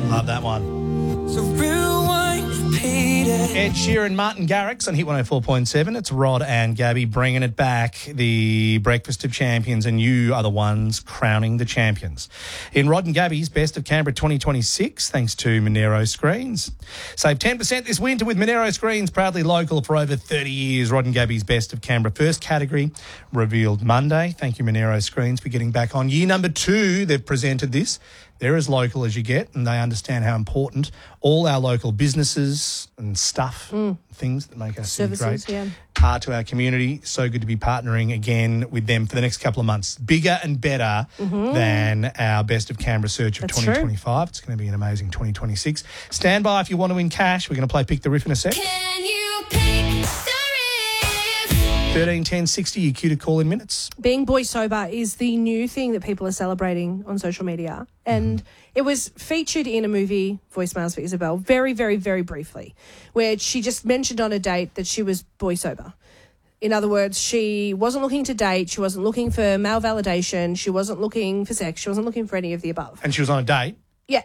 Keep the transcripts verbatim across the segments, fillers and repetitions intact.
Love that one. So rewind, repeat it. Ed Sheeran, Martin Garrix on Hit one oh four point seven. It's Rod and Gabby bringing it back, the Breakfast of Champions, and you are the ones crowning the champions. In Rod and Gabby's Best of Canberra twenty twenty-six, thanks to Monero Screens. Save ten percent this winter with Monero Screens, proudly local for over thirty years. Rod and Gabby's Best of Canberra first category revealed Monday. Thank you, Monero Screens, for getting back on. Year number two, they've presented this. They're as local as you get, and they understand how important all our local businesses and stuff, mm. things that make us Services, great, yeah. are to our community. So good to be partnering again with them for the next couple of months. Bigger and better mm-hmm. than our Best of Canberra search of That's twenty twenty-five. True. It's going to be an amazing twenty twenty-six. Stand by if you want to win cash. We're going to play Pick the Riff in a sec. Can you pick the riff? thirteen ten sixty, your cue to call in minutes. Being boy sober is the new thing that people are celebrating on social media. And mm. it was featured in a movie, Voicemails for Isabel, very, very, very briefly, where she just mentioned on a date that she was boy sober. In other words, she wasn't looking to date. She wasn't looking for male validation. She wasn't looking for sex. She wasn't looking for any of the above. And she was on a date? Yeah.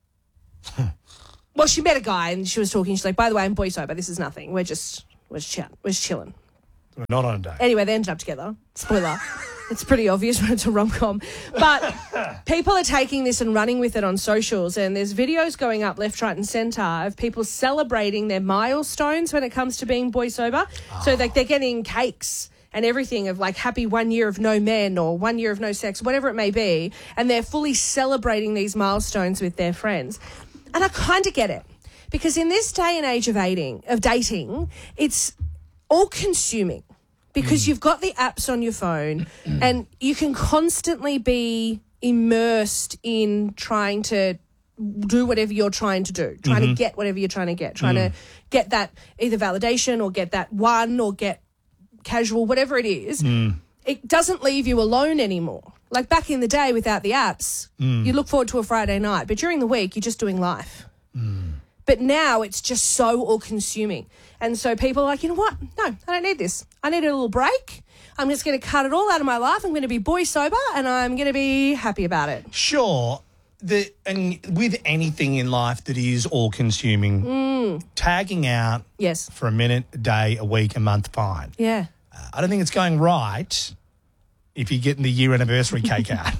Well, she met a guy and she was talking. She's like, by the way, I'm boy sober. This is nothing. We're just, we're just, chill- we're just chilling. We're not on a date. Anyway, they ended up together. Spoiler. It's pretty obvious when it's a rom-com. But people are taking this and running with it on socials, and there's videos going up left, right and centre of people celebrating their milestones when it comes to being boy sober. Oh. So like they're getting cakes and everything of like happy one year of no men or one year of no sex, whatever it may be, and they're fully celebrating these milestones with their friends. And I kind of get it, because in this day and age of dating, of dating, it's all-consuming. Because mm. you've got the apps on your phone and you can constantly be immersed in trying to do whatever you're trying to do, trying mm-hmm. to get whatever you're trying to get, trying mm. to get that either validation or get that one or get casual, whatever it is. Mm. It doesn't leave you alone anymore. Like back in the day without the apps, mm. you look forward to a Friday night, but during the week you're just doing life. Mm. But now it's just so all-consuming. And so people are like, you know what? No, I don't need this. I need a little break. I'm just going to cut it all out of my life. I'm going to be boy sober and I'm going to be happy about it. Sure. The, and with anything in life that is all-consuming, mm. tagging out yes. for a minute, a day, a week, a month, fine. Yeah. Uh, I don't think it's going right if you're getting the year anniversary cake out.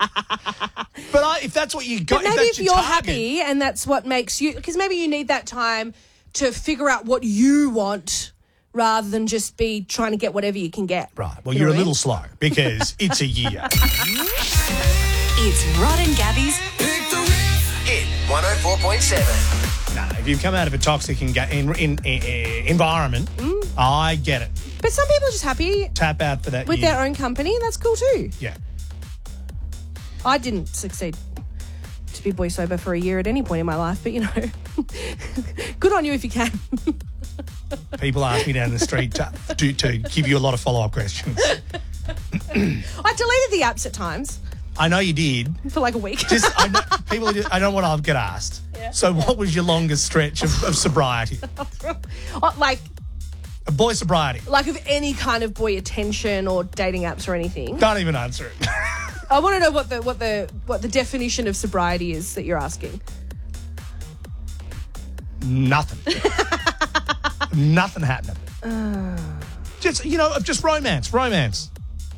But I, if that's what you got, but maybe if, if that's you're your target, happy and that's what makes you, because maybe you need that time to figure out what you want rather than just be trying to get whatever you can get. Right. Well, you you're know a little mean? slow because it's a year. It's Rod and Gabby's Pick the riff. Hit one oh four point seven. No, if you've come out of a toxic enga- in, in, in, in, environment, mm. I get it. But some people are just happy Tap out for that with year. their own company, and that's cool too. Yeah. I didn't succeed to be boy sober for a year at any point in my life, but, you know, good on you if you can. People ask me down the street to, to, to give you a lot of follow-up questions. I deleted the apps at times. I know you did. For like a week. Just I know, people. Just, I don't want to get asked. Yeah. So, what was your longest stretch of, of sobriety? Oh, like, a boy sobriety. like of any kind of boy attention or dating apps or anything. Don't even answer it. I want to know what the what the what the definition of sobriety is that you're asking. Nothing. Nothing happening. Uh. Just you know, just romance, romance.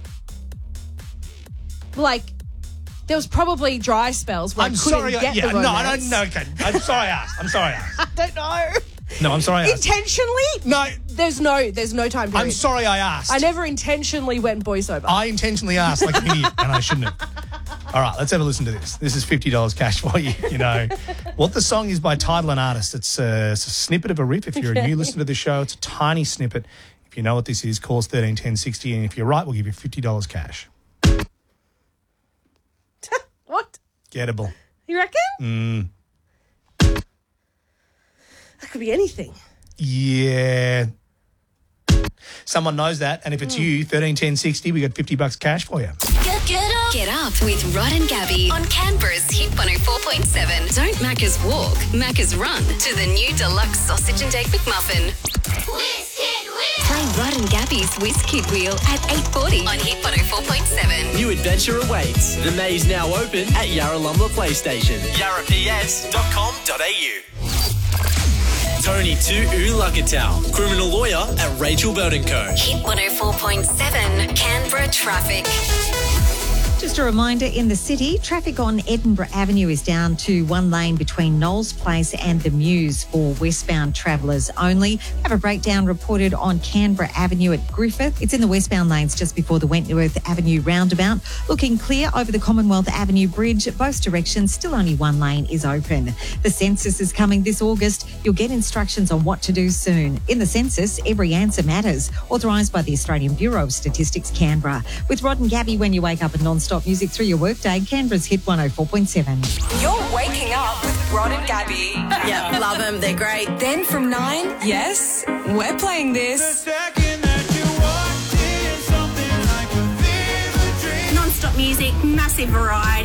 Like, there was probably dry spells where I'm I couldn't sorry. get yeah, the no, romance. no, no. Okay, I'm sorry. I asked. I'm sorry. I asked. I don't know. No, I'm sorry. I asked. Intentionally? No. There's no, there's no time period. I'm sorry. I asked. I never intentionally went boy sober. I intentionally asked like an idiot, and I shouldn't have. All right, let's have a listen to this. This is fifty dollars cash for you. You know what the song is by title and artist. It's a, it's a snippet of a riff. If you're a new listener to the show, it's a tiny snippet. If you know what this is, call us thirteen ten sixty, and if you're right, we'll give you fifty dollars cash. What? Gettable. You reckon? Mm. That could be anything. Yeah. Someone knows that, and if it's mm. you, thirteen ten sixty, we got fifty bucks cash for you. Get, get up. Get up with Rod and Gabby on Canberra's Hit one oh four point seven. Don't Macca's walk, Macca's run to the new deluxe sausage and egg McMuffin. Whisk it, whisk Play Rod and Gabby's Whiz Kid Wheel at eight forty on Hit one oh four point seven. New adventure awaits. The maze now open at Yarralumla Playstation. yarra p s dot com dot a u. Tony to Ulagatal, criminal lawyer at Rachel Bird and Co. Hit one oh four point seven, Canberra traffic. Just a reminder, in the city, traffic on Edinburgh Avenue is down to one lane between Knowles Place and the Mews for westbound travellers only. Have a breakdown reported on Canberra Avenue at Griffith. It's in the westbound lanes just before the Wentworth Avenue roundabout. Looking clear over the Commonwealth Avenue Bridge. Both directions, still only one lane is open. The census is coming this August. You'll get instructions on what to do soon. In the census, every answer matters. Authorised by the Australian Bureau of Statistics, Canberra. With Rod and Gabby when you wake up at non-stop music through your workday, Canberra's Hit one oh four point seven. You're waking up with Rod and Gabby. Yeah, love them. They're great. Then from nine, yes, we're playing this. Non-stop music, massive variety.